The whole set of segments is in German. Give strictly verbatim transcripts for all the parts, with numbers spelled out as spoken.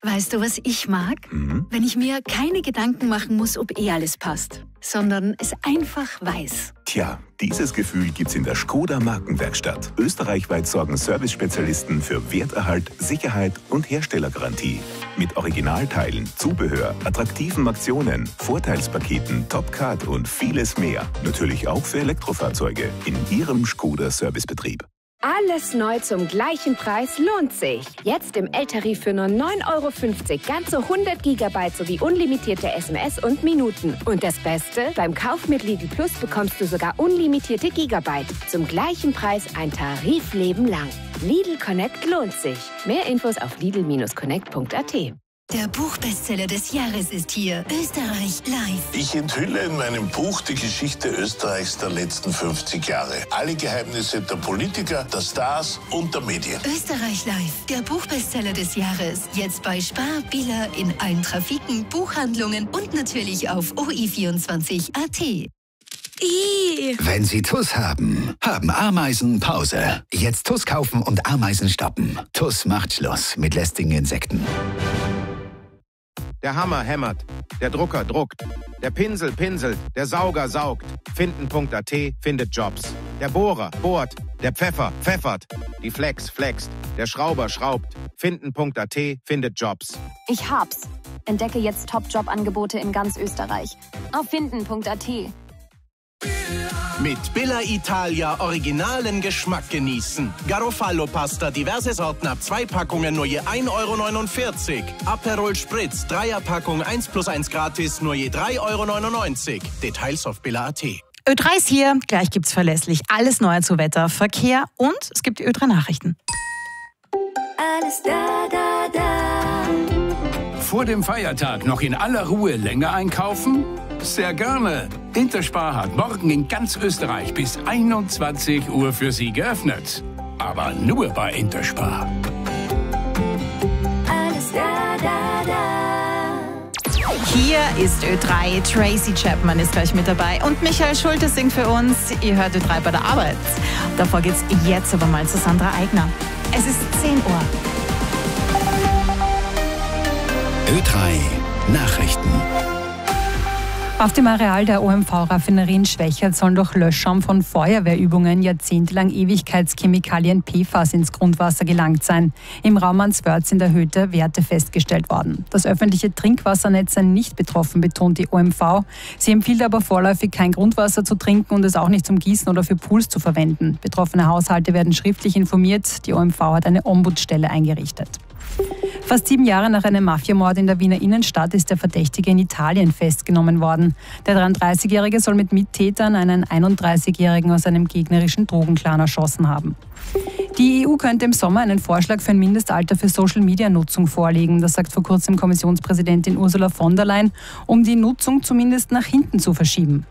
Weißt du, was ich mag? Mhm. Wenn ich mir keine Gedanken machen muss, ob eh alles passt, sondern es einfach weiß. Tja, dieses Gefühl gibt's in der Skoda Markenwerkstatt. Österreichweit sorgen Service-Spezialisten für Werterhalt, Sicherheit und Herstellergarantie. Mit Originalteilen, Zubehör, attraktiven Aktionen, Vorteilspaketen, Top-Card und vieles mehr. Natürlich auch für Elektrofahrzeuge in Ihrem Skoda-Servicebetrieb. Alles neu zum gleichen Preis lohnt sich. Jetzt im L-Tarif für nur neun Euro fünfzig ganze hundert Gigabyte sowie unlimitierte S M S und Minuten. Und das Beste? Beim Kauf mit Lidl Plus bekommst du sogar unlimitierte Gigabyte. Zum gleichen Preis ein Tarifleben lang. Lidl Connect lohnt sich. Mehr Infos auf lidl connect punkt a t. Der Buchbestseller des Jahres ist hier. Österreich live. Ich enthülle in meinem Buch die Geschichte Österreichs der letzten fünfzig Jahre. Alle Geheimnisse der Politiker, der Stars und der Medien. Österreich live. Der Buchbestseller des Jahres. Jetzt bei Spar, Billa, in allen Trafiken, Buchhandlungen und natürlich auf O I vierundzwanzig Punkt a t. I. Wenn Sie T U S haben, haben Ameisen Pause. Jetzt T U S kaufen und Ameisen stoppen. T U S macht Schluss mit lästigen Insekten. Der Hammer hämmert, der Drucker druckt, der Pinsel pinselt, der Sauger saugt. Finden Punkt a t findet Jobs. Der Bohrer bohrt, der Pfeffer pfeffert, die Flex flext, der Schrauber schraubt. Finden Punkt a t findet Jobs. Ich hab's. Entdecke jetzt Top-Job-Angebote in ganz Österreich. Auf finden Punkt a t. Mit Billa Italia originalen Geschmack genießen. Garofalo-Pasta, diverse Sorten ab zwei Packungen nur je ein Euro neunundvierzig. Aperol Spritz, Dreierpackung eins plus eins gratis, nur je drei Euro neunundneunzig. Details auf billa punkt a t. Ö drei ist hier, gleich gibt's verlässlich alles Neue zu Wetter, Verkehr und es gibt die Ö drei Nachrichten. Alles da, da, da. Vor dem Feiertag noch in aller Ruhe länger einkaufen? Sehr gerne. Interspar hat morgen in ganz Österreich bis einundzwanzig Uhr für Sie geöffnet. Aber nur bei Interspar. Alles da, da, da. Hier ist Ö drei. Tracy Chapman ist gleich mit dabei und Michael Schulte singt für uns. Ihr hört Ö drei bei der Arbeit. Davor geht's jetzt aber mal zu Sandra Eigner. Es ist zehn Uhr. Ö drei Nachrichten. Auf dem Areal der O M V-Raffinerie in Schwechat sollen durch Löschschaum von Feuerwehrübungen jahrzehntelang Ewigkeitschemikalien P F A S ins Grundwasser gelangt sein. Im Raum Answörth sind erhöhte Werte festgestellt worden. Das öffentliche Trinkwassernetz sei nicht betroffen, betont die O M V. Sie empfiehlt aber vorläufig kein Grundwasser zu trinken und es auch nicht zum Gießen oder für Pools zu verwenden. Betroffene Haushalte werden schriftlich informiert. Die O M V hat eine Ombudsstelle eingerichtet. Fast sieben Jahre nach einem Mafiamord in der Wiener Innenstadt ist der Verdächtige in Italien festgenommen worden. Der dreiunddreißigjährige soll mit Mittätern einen einunddreißigjährigen aus einem gegnerischen Drogenclan erschossen haben. Die E U könnte im Sommer einen Vorschlag für ein Mindestalter für Social-Media-Nutzung vorlegen. Das sagt vor kurzem Kommissionspräsidentin Ursula von der Leyen, um die Nutzung zumindest nach hinten zu verschieben.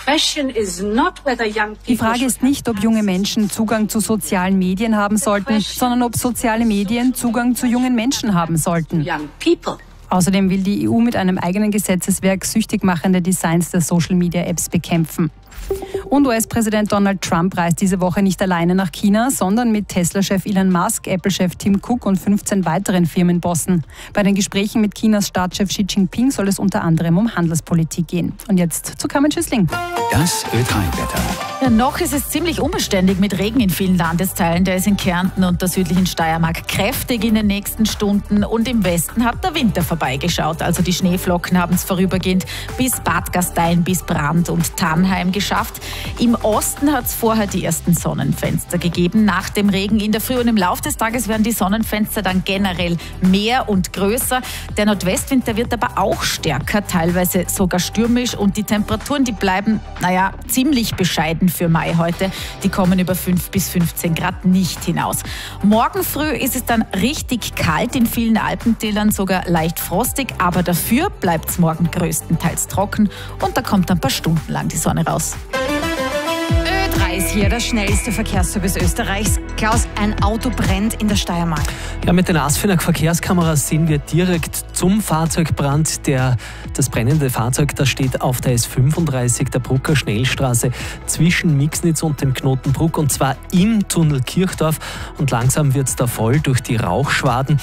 Die Frage ist nicht, ob junge Menschen Zugang zu sozialen Medien haben sollten, sondern ob soziale Medien Zugang zu jungen Menschen haben sollten. Außerdem will die E U mit einem eigenen Gesetzeswerk süchtig machende Designs der Social-Media-Apps bekämpfen. Und U S-Präsident Donald Trump reist diese Woche nicht alleine nach China, sondern mit Tesla-Chef Elon Musk, Apple-Chef Tim Cook und fünfzehn weiteren Firmenbossen. Bei den Gesprächen mit Chinas Staatschef Xi Jinping soll es unter anderem um Handelspolitik gehen. Und jetzt zu Carmen Schüssling. Das Ö drei Wetter. Ja, noch ist es ziemlich unbeständig mit Regen in vielen Landesteilen. Der ist in Kärnten und der südlichen Steiermark kräftig in den nächsten Stunden. Und im Westen hat der Winter vorbeigeschaut. Also die Schneeflocken haben es vorübergehend bis Bad Gastein, bis Brand und Tannheim geschafft. Im Osten hat es vorher die ersten Sonnenfenster gegeben. Nach dem Regen in der Früh und im Laufe des Tages werden die Sonnenfenster dann generell mehr und größer. Der Nordwestwind, der wird aber auch stärker, teilweise sogar stürmisch. Und die Temperaturen, die bleiben, naja, ziemlich bescheiden für Mai heute. Die kommen über fünf bis fünfzehn Grad nicht hinaus. Morgen früh ist es dann richtig kalt, in vielen Alpentälern sogar leicht frostig. Aber dafür bleibt es morgen größtenteils trocken und da kommt ein paar Stunden lang die Sonne raus. Ö drei ist hier, der schnellste Verkehrsservice Österreichs. Klaus, ein Auto brennt in der Steiermark. Ja, mit den Asfinag Verkehrskameras sehen wir direkt zum Fahrzeugbrand. Der, das brennende Fahrzeug, das steht auf der S fünfunddreißig, der Brucker Schnellstraße, zwischen Mixnitz und dem Knoten Bruck, und zwar im Tunnel Kirchdorf. Und langsam wird es da voll durch die Rauchschwaden. Die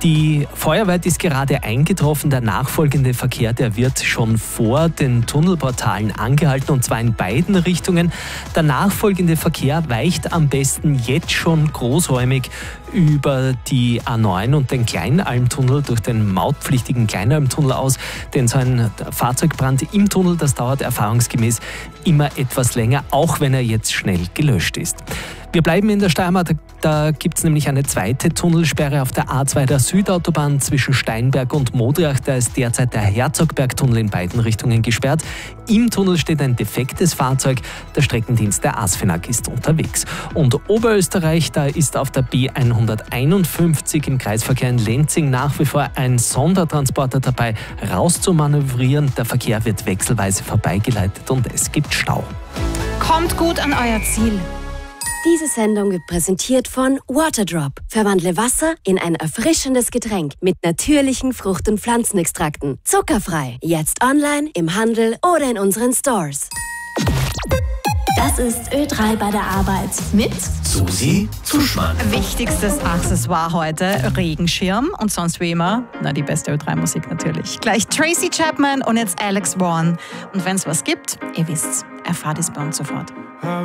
Die Feuerwehr ist gerade eingetroffen. Der nachfolgende Verkehr, der wird schon vor den Tunnelportalen angehalten, und zwar in beiden Richtungen. Der nachfolgende Verkehr weicht am besten jetzt schon großräumig über die A neun und den Kleinalmtunnel durch den mautpflichtigen Kleinalmtunnel aus. Denn so ein Fahrzeugbrand im Tunnel, das dauert erfahrungsgemäß immer etwas länger, auch wenn er jetzt schnell gelöscht ist. Wir bleiben in der Steiermark, da, da gibt es nämlich eine zweite Tunnelsperre auf der A zwei der Südautobahn zwischen Steinberg und Modriach. Da ist derzeit der Herzogbergtunnel in beiden Richtungen gesperrt. Im Tunnel steht ein defektes Fahrzeug. Der Streckendienst der ASFINAG ist unterwegs. Und Oberösterreich, da ist auf der B hunderteinundfünfzig im Kreisverkehr in Lenzing nach wie vor ein Sondertransporter dabei, rauszumanövrieren. Der Verkehr wird wechselweise vorbeigeleitet und es gibt Stau. Kommt gut an euer Ziel. Diese Sendung wird präsentiert von Waterdrop. Verwandle Wasser in ein erfrischendes Getränk mit natürlichen Frucht- und Pflanzenextrakten. Zuckerfrei. Jetzt online, im Handel oder in unseren Stores. Das ist Ö drei bei der Arbeit mit Susi Zuschmann. Wichtigstes Accessoire heute, Regenschirm, und sonst wie immer, na die beste Ö drei Musik natürlich. Gleich Tracy Chapman und jetzt Alex Vaughan. Und wenn es was gibt, ihr wisst's, erfahrt es bei uns sofort.